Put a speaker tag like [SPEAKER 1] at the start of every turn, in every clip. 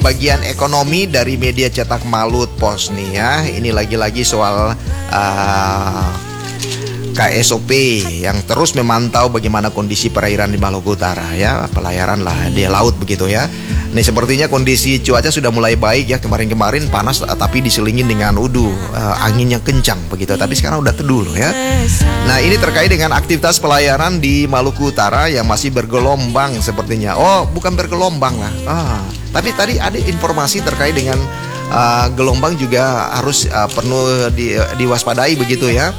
[SPEAKER 1] Bagian ekonomi dari media cetak Malut Pos nih ya. Ini lagi-lagi soal KSOP yang terus memantau bagaimana kondisi perairan di Maluku Utara ya, pelayaran lah di laut begitu ya. Nih sepertinya kondisi cuaca sudah mulai baik ya, kemarin-kemarin panas tapi diselingin dengan angin yang kencang begitu, tapi sekarang udah teduh loh ya. Nah ini terkait dengan aktivitas pelayaran di Maluku Utara yang masih bergelombang sepertinya. Oh bukan bergelombang lah, tapi tadi ada informasi terkait dengan gelombang juga harus perlu diwaspadai begitu ya.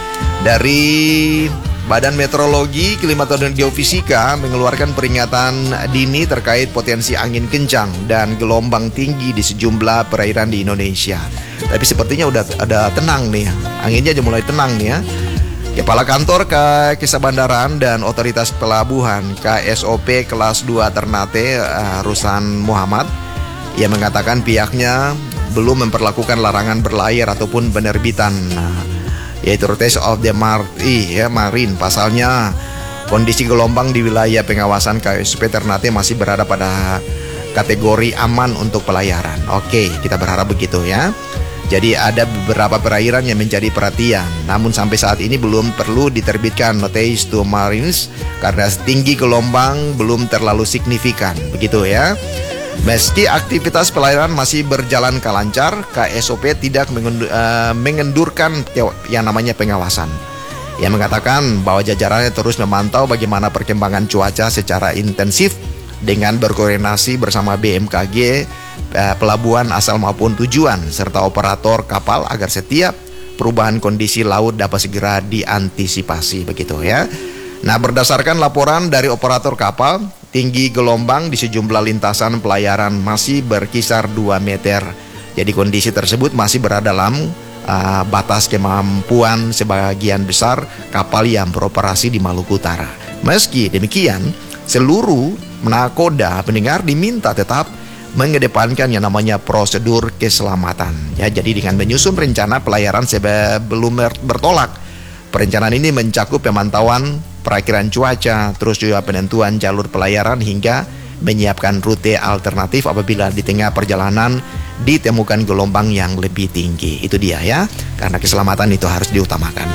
[SPEAKER 1] Dari Badan Meteorologi, Klimatologi dan Geofisika mengeluarkan peringatan dini terkait potensi angin kencang dan gelombang tinggi di sejumlah perairan di Indonesia. Tapi sepertinya udah ada tenang nih, anginnya aja mulai tenang nih ya. Kepala Kantor Kisah Bandaraan dan Otoritas Pelabuhan KSOP Kelas 2 Ternate Rusan Muhammad yang mengatakan pihaknya belum memperlakukan larangan berlayar ataupun penerbitan yaitu Taste of the Marine. Pasalnya kondisi gelombang di wilayah pengawasan KSOP Ternate masih berada pada kategori aman untuk pelayaran. Oke, kita berharap begitu ya. Jadi ada beberapa perairan yang menjadi perhatian, namun sampai saat ini belum perlu diterbitkan Notice to Marines karena tinggi gelombang belum terlalu signifikan, begitu ya. Meski aktivitas pelayaran masih berjalan lancar, KSOP tidak mengendurkan yang namanya pengawasan. Ia mengatakan bahwa jajarannya terus memantau bagaimana perkembangan cuaca secara intensif dengan berkoordinasi bersama BMKG, pelabuhan asal maupun tujuan, serta operator kapal agar setiap perubahan kondisi laut dapat segera diantisipasi begitu ya. Nah, berdasarkan laporan dari operator kapal, tinggi gelombang di sejumlah lintasan pelayaran masih berkisar 2 meter. Jadi kondisi tersebut masih berada dalam batas kemampuan sebagian besar kapal yang beroperasi di Maluku Utara. Meski demikian, seluruh nakoda pendengar diminta tetap mengedepankan yang namanya prosedur keselamatan. Ya, jadi dengan menyusun rencana pelayaran sebelum bertolak. Perencanaan ini mencakup pemantauan perakhiran cuaca, terus juga penentuan jalur pelayaran hingga menyiapkan rute alternatif apabila di tengah perjalanan ditemukan gelombang yang lebih tinggi. Itu dia ya, karena keselamatan itu harus diutamakan.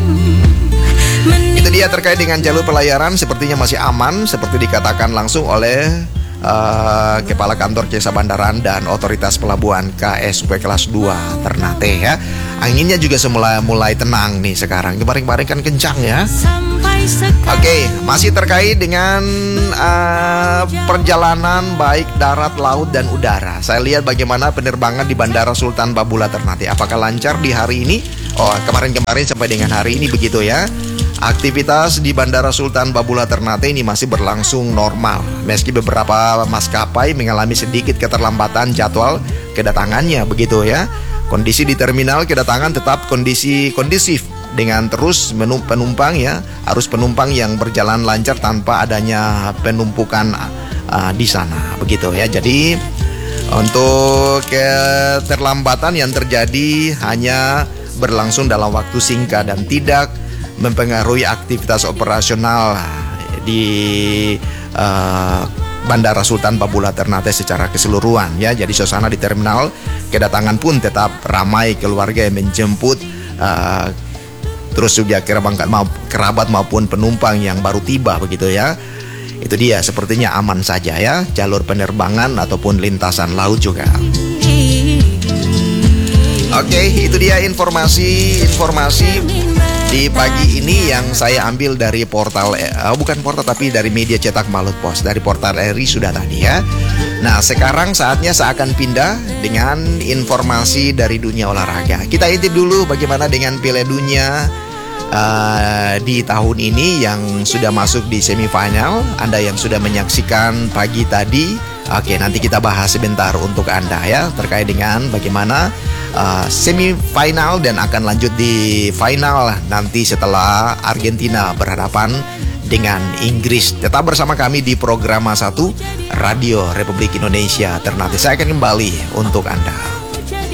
[SPEAKER 1] Itu dia terkait dengan jalur pelayaran, sepertinya masih aman seperti dikatakan langsung oleh Kepala Kantor Kisah Bandaraan dan Otoritas Pelabuhan KSOP Kelas 2 Ternate ya. Anginnya juga mulai tenang nih sekarang. Kemarin kan kencang ya. Oke, masih terkait dengan perjalanan baik darat, laut, dan udara. Saya lihat bagaimana penerbangan di Bandara Sultan Babula Ternate. Apakah lancar di hari ini? Oh, kemarin sampai dengan hari ini begitu ya. Aktivitas di Bandara Sultan Babula Ternate ini masih berlangsung normal. Meski beberapa maskapai mengalami sedikit keterlambatan jadwal kedatangannya begitu ya. Kondisi di terminal kedatangan tetap kondisif dengan terus penumpang ya, arus penumpang yang berjalan lancar tanpa adanya penumpukan di sana begitu ya. Jadi untuk keterlambatan yang terjadi hanya berlangsung dalam waktu singkat dan tidak mempengaruhi aktivitas operasional di Bandara Sultan Babula Ternate secara keseluruhan ya. Jadi suasana di terminal kedatangan pun tetap ramai keluarga yang menjemput terus juga kerabat maupun penumpang yang baru tiba begitu ya. Itu dia, sepertinya aman saja ya jalur penerbangan ataupun lintasan laut juga. Oke, itu dia informasi di pagi ini yang saya ambil dari tapi dari media cetak Malut Pos, dari portal RI sudah tadi ya. Nah, sekarang saatnya saya akan pindah dengan informasi dari dunia olahraga. Kita intip dulu bagaimana dengan Piala Dunia di tahun ini yang sudah masuk di semifinal. Anda yang sudah menyaksikan pagi tadi, oke, nanti kita bahas sebentar untuk Anda ya terkait dengan bagaimana semifinal dan akan lanjut di final nanti setelah Argentina berhadapan dengan Inggris. Tetap bersama kami di Programa 1 Radio Republik Indonesia Ternate. Saya akan kembali untuk Anda.